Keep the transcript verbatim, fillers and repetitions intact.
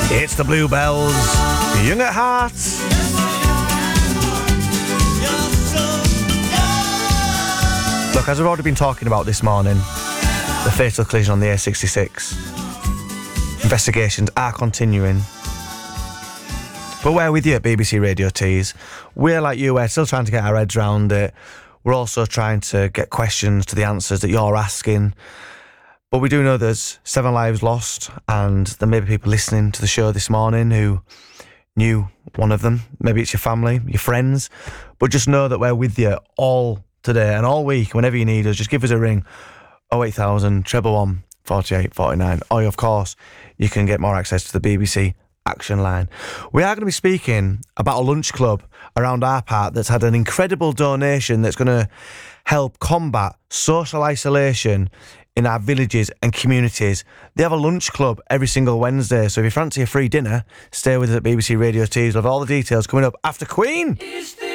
It's the Bluebells, Young at Heart. Look, as we've already been talking about this morning, the fatal collision on the A sixty-six. Investigations are continuing. But we're with you at B B C Radio Tees. We're like you, we're still trying to get our heads around it. We're also trying to get questions to the answers that you're asking. But we do know there's seven lives lost, and there may be people listening to the show this morning who knew one of them. Maybe it's your family, your friends. But just know that we're with you all today and all week. Whenever you need us, just give us a ring. oh eight thousand, treble one, forty-eight forty-nine. Or, of course, you can get more access to the B B C Action Line. We are going to be speaking about a lunch club around our part that's had an incredible donation that's going to help combat social isolation in our villages and communities. They have a lunch club every single Wednesday, so if you fancy a free dinner, stay with us at B B C Radio Tees. We'll have all the details coming up after Queen. Is